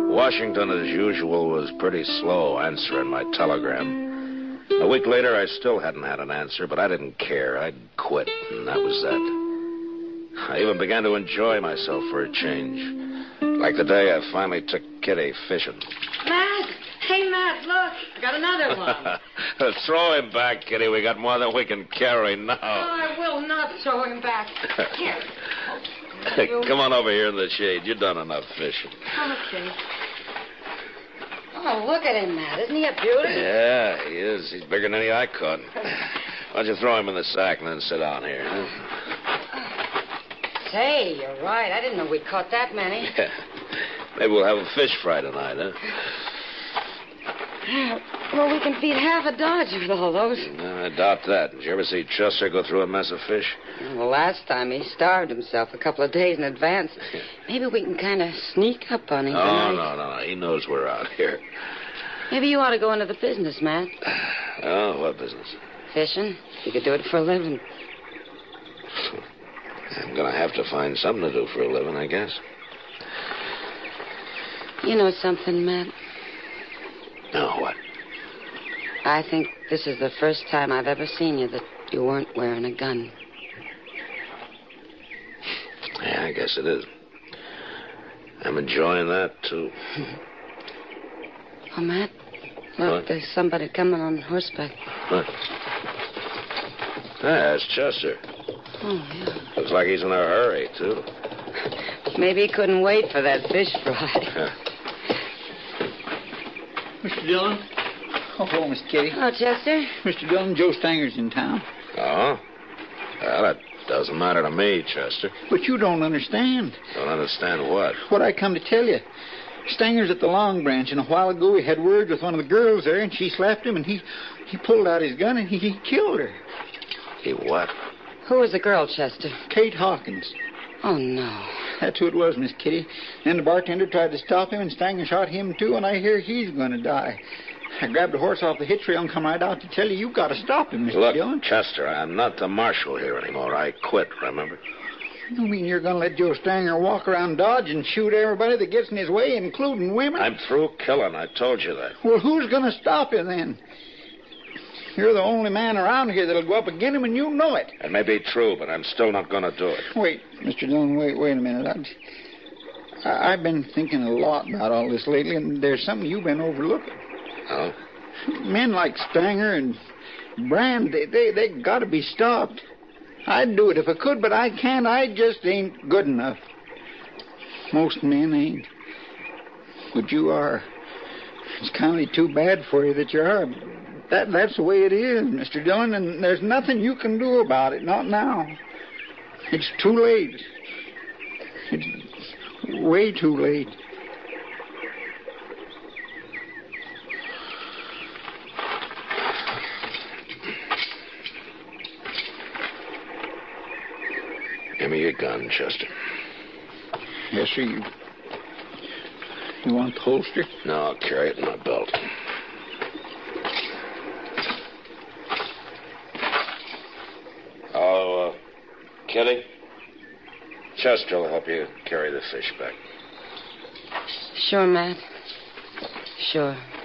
Washington, as usual, was pretty slow answering my telegram. A week later, I still hadn't had an answer, but I didn't care. I'd quit, and that was that. I even began to enjoy myself for a change. Like the day I finally took Kitty fishing. Matt! Hey, Matt, look. I got another one. Throw him back, Kitty. We got more than we can carry now. Oh, I will not throw him back. Here. Come on over here in the shade. You've done enough fishing. Okay. Oh, look at him, Matt. Isn't he a beauty? Yeah, he is. He's bigger than any I caught. Why don't you throw him in the sack and then sit down here, huh? Say, you're right. I didn't know we caught that many. Yeah. Maybe we'll have a fish fry tonight, huh? Well, we can feed half a Dodge with all those. No, I doubt that. Did you ever see Chester go through a mess of fish? Well, last time he starved himself a couple of days in advance. Maybe we can kind of sneak up on him tonight. No. He knows we're out here. Maybe you ought to go into the business, Matt. Oh, what business? Fishing. You could do it for a living. I'm going to have to find something to do for a living, I guess. You know something, Matt? No, what? I think this is the first time I've ever seen you that you weren't wearing a gun. Yeah, I guess it is. I'm enjoying that, too. Oh, Matt, look, What? there's somebody coming on horseback. What? Yeah, it's Chester. Oh, yeah. Looks like he's in a hurry, too. Maybe he couldn't wait for that fish fry. Mr. Dillon? Oh, hello, Miss Kitty. Oh, Chester? Mr. Dillon, Joe Stanger's in town. Oh? Well, that doesn't matter to me, Chester. But you don't understand. Don't understand what? What I come to tell you. Stanger's at the Long Branch, and a while ago he had words with one of the girls there, and she slapped him, and he pulled out his gun, and he killed her. He what? Who was the girl, Chester? Kate Hawkins. Oh, no. That's who it was, Miss Kitty. Then the bartender tried to stop him, and Stanger shot him, too, and I hear he's going to die. I grabbed the horse off the hitch rail and come right out to tell you you've got to stop him, Mr. Dillon. Look, Chester, I'm not the marshal here anymore. I quit, remember? You mean you're going to let Joe Stanger walk around Dodge and shoot everybody that gets in his way, including women? I'm through killing. I told you that. Well, who's going to stop you then? You're the only man around here that'll go up against him, and you know it. It may be true, but I'm still not going to do it. Wait, Mr. Dillon, wait a minute. I've been thinking a lot about all this lately, and there's something you've been overlooking. Oh? Men like Stanger and Brand, they got to be stopped. I'd do it if I could, but I can't. I just ain't good enough. Most men ain't. But you are. It's kind of too bad for you that you are. That's the way it is, Mr. Dillon, and there's nothing you can do about it, not now. It's too late. It's way too late. Give me your gun, Chester. Yes, sir. You want the holster? No, I'll carry it in my belt. Oh, Kitty? Chester will help you carry the fish back. Sure, Matt. Sure.